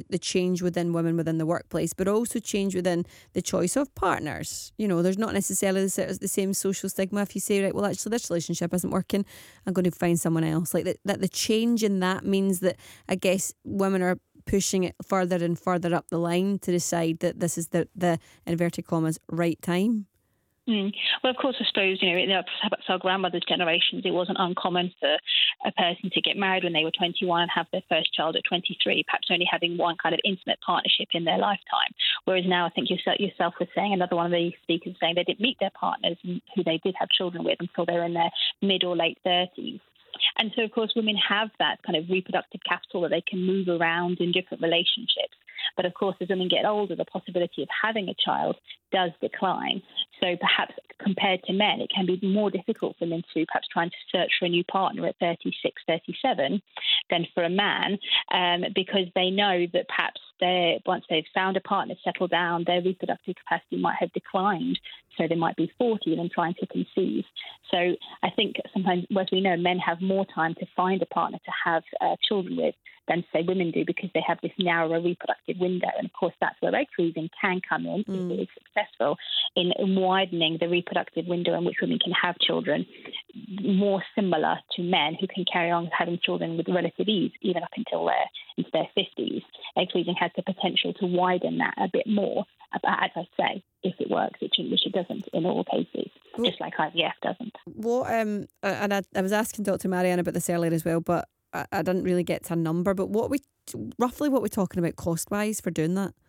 the change within women within the workplace, but also change within the choice of partners. There's not necessarily the same social stigma if you say, right, well, actually this relationship isn't working, I'm going to find someone else. Like that the change in that means that I guess women are pushing it further and further up the line to decide that this is the inverted commas right time. Well, of course, I suppose, perhaps our grandmother's generations, it wasn't uncommon for a person to get married when they were 21 and have their first child at 23, perhaps only having one kind of intimate partnership in their lifetime. Whereas now, I think yourself was saying, another one of the speakers saying they didn't meet their partners who they did have children with until they were in their mid or late 30s. And so, of course, women have that kind of reproductive capital that they can move around in different relationships. But of course, as women get older, the possibility of having a child does decline. So perhaps compared to men, it can be more difficult for men to perhaps trying to search for a new partner at 36, 37 than for a man, because they know that perhaps once they've found a partner, settled down, their reproductive capacity might have declined. So they might be 40 and trying to conceive. So I think sometimes, as we know, men have more time to find a partner to have children with than, say, women do, because they have this narrower reproductive window. And of course, that's where egg freezing can come in if it is successful in widening the reproductive window in which women can have children, more similar to men who can carry on having children with relative ease, even up until into their 50s. Egg freezing has the potential to widen that a bit more, as I say, if it works, which it doesn't in all cases, just like IVF doesn't. What and I was asking Dr. Marianne about this earlier as well, but I didn't really get to a number. But what we're talking about cost wise for doing that?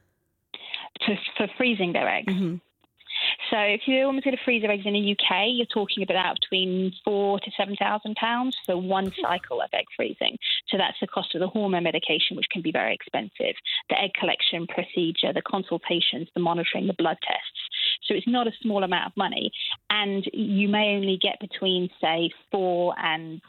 For freezing their eggs. Mm-hmm. So if you're almost going to freeze their eggs in the UK, you're talking about between £4,000 to £7,000 for one cycle of egg freezing. So that's the cost of the hormone medication, which can be very expensive, the egg collection procedure, the consultations, the monitoring, the blood tests. So it's not a small amount of money. And you may only get between, say, 4 and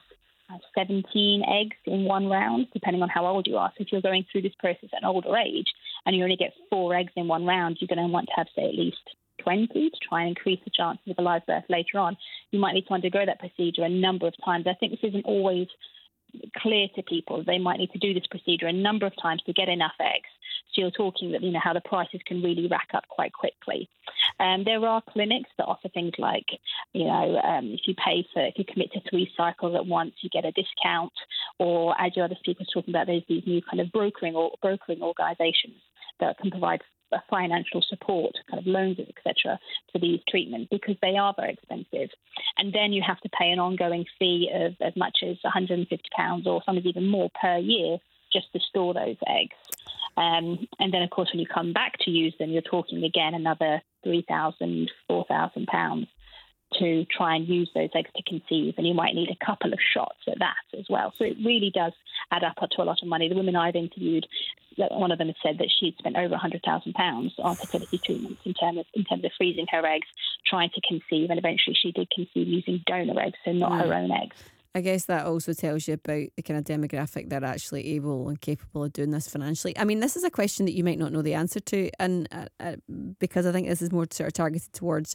17 eggs in one round, depending on how old you are. So if you're going through this process at an older age and you only get 4 eggs in one round, you're going to want to have, say, at least 20 to try and increase the chances of a live birth later on. You might need to undergo that procedure a number of times. I think this isn't always clear to people. They might need to do this procedure a number of times to get enough eggs. So you're talking that, how the prices can really rack up quite quickly. There are clinics that offer things like, if you commit to 3 cycles at once, you get a discount. Or as your other speakers talking about, there's these new kind of brokering organisations that can provide financial support, kind of loans, etc., for these treatments, because they are very expensive. And then you have to pay an ongoing fee of as much as £150 or sometimes even more per year just to store those eggs. And then, of course, when you come back to use them, you're talking again another £3,000, £4,000 to try and use those eggs to conceive, and you might need a couple of shots at that as well. So it really does add up to a lot of money. The women I've interviewed, one of them has said that she'd spent over £100,000 on fertility treatments in terms of freezing her eggs, trying to conceive, and eventually she did conceive using donor eggs, so not her own eggs. I guess that also tells you about the kind of demographic that are actually able and capable of doing this financially. I mean, this is a question that you might not know the answer to, and because I think this is more sort of targeted towards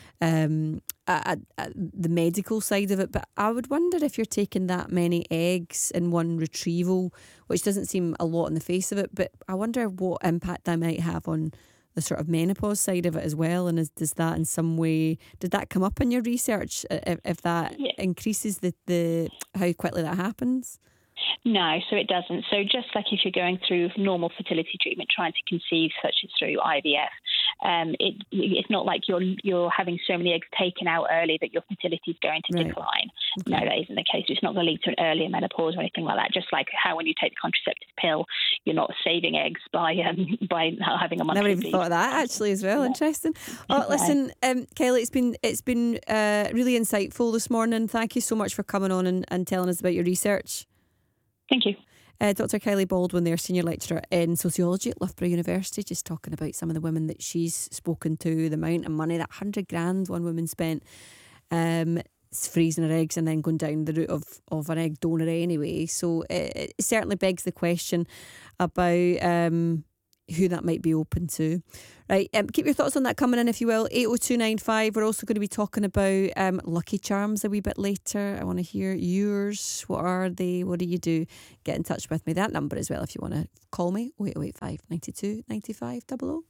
the medical side of it. But I would wonder if you're taking that many eggs in one retrieval, which doesn't seem a lot in the face of it, but I wonder what impact that might have on the sort of menopause side of it as well. And does that in some way, did that come up in your research, if that increases the how quickly that happens? No, so it doesn't. So just like if you're going through normal fertility treatment, trying to conceive, such as through IVF, it's not like you're having so many eggs taken out early that your fertility is going to decline. Okay. No, that isn't the case. It's not going to lead to an earlier menopause or anything like that. Just like how when you take the contraceptive pill, you're not saving eggs by not having a monthly. Never even thought of that actually as well. Yeah. Interesting. Oh, listen, Kelly, it's been really insightful this morning. Thank you so much for coming on and telling us about your research. Thank you. Dr. Kylie Baldwin there, Senior Lecturer in Sociology at Loughborough University, just talking about some of the women that she's spoken to, the amount of money, that £100,000 one woman spent freezing her eggs and then going down the route of an egg donor anyway. So it certainly begs the question about who that might be open to. Right, keep your thoughts on that coming in if you will. 80295. We're also going to be talking about Lucky Charms a wee bit later. I want to hear yours. What are they? What do you do? Get in touch with me. That number as well if you want to call me. 08085 92 95 00.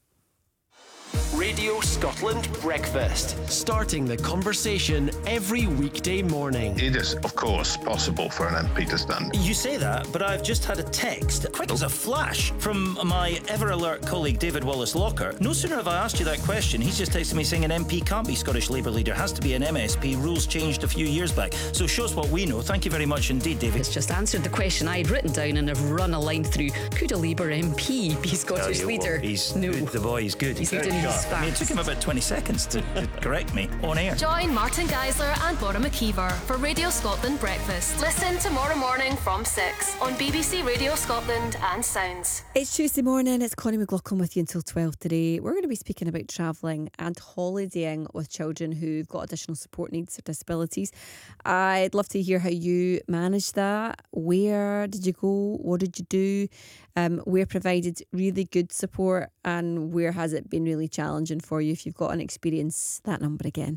Radio Scotland Breakfast. Starting the conversation every weekday morning. It is, of course, possible for an MP to stand. You say that, but I've just had a text, quick as a flash, from my ever-alert colleague David Wallace-Locker. No sooner have I asked you that question, he's just texted me saying an MP can't be Scottish Labour leader, has to be an MSP. Rules changed a few years back. So shows what we know. Thank you very much indeed, David. It's just answered the question I'd written down and have run a line through. Could a Labour MP be Scottish leader? No. The boy is good. He's doing his I mean, it took him about 20 seconds to correct me on air. Join Martin Geisler and Bora McKeever for Radio Scotland Breakfast. Listen tomorrow morning from 6 on BBC Radio Scotland and Sounds. It's Tuesday morning. It's Connie McLaughlin with you until 12 today. We're going to be speaking about travelling and holidaying with children who've got additional support needs or disabilities. I'd love to hear how you managed that. Where did you go? What did you do? Where provided really good support, and where has it been really challenging for you? If you've got an experience, that number again,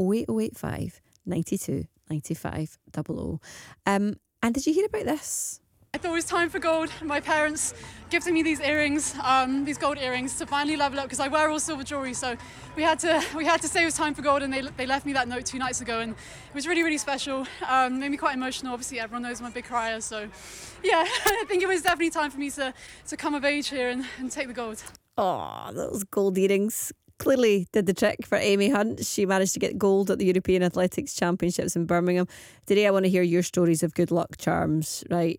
08085 92 95 00. And did you hear about this? I thought it was time for gold. My parents gifted me these earrings, these gold earrings, to finally level up because I wear all silver jewellery. So we had to say it was time for gold, and they left me that note 2 nights ago, and it was really, really special. Made me quite emotional. Obviously, everyone knows I'm a big crier, so yeah, I think it was definitely time for me to come of age here and take the gold. Oh, those gold earrings clearly did the trick for Amy Hunt. She managed to get gold at the European Athletics Championships in Birmingham. Today I want to hear your stories of good luck charms, right?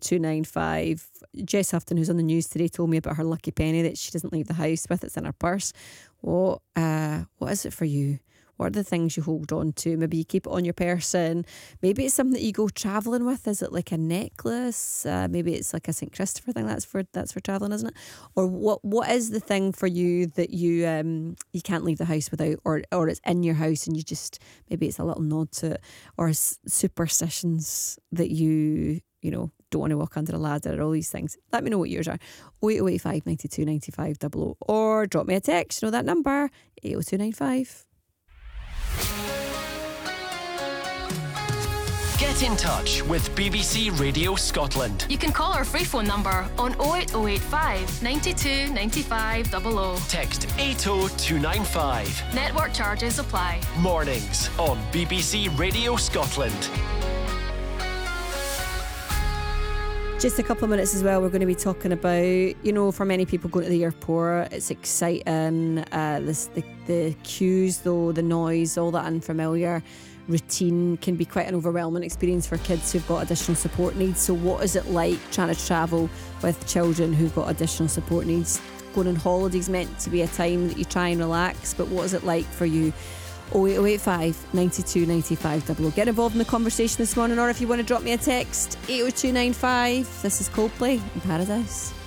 80295. Jess Houghton, who's on the news today, told me about her lucky penny that she doesn't leave the house with. It's in her purse. What is it for you? What are the things you hold on to? Maybe you keep it on your person. Maybe it's something that you go travelling with. Is it like a necklace? Maybe it's like a St. Christopher thing. That's for travelling, isn't it? Or what is the thing for you that you can't leave the house without, or it's in your house and you just, maybe it's a little nod to it, or superstitions that you don't want to walk under a ladder, all these things. Let me know what yours are. 08085 92 95 00, or drop me a text. You know that number, 80295. Get in touch with BBC Radio Scotland. You can call our free phone number on 08085 92 95 00. Text 80295. Network charges apply. Mornings on BBC Radio Scotland. Just a couple of minutes as well, we're going to be talking about, for many people going to the airport, it's exciting, the queues though, the noise, all that unfamiliar routine can be quite an overwhelming experience for kids who've got additional support needs. So what is it like trying to travel with children who've got additional support needs? Going on holidays meant to be a time that you try and relax, but what is it like for you? 08085 92 95 00. Get involved in the conversation this morning, or if you want to drop me a text, 80295. This is Coldplay in Paradise.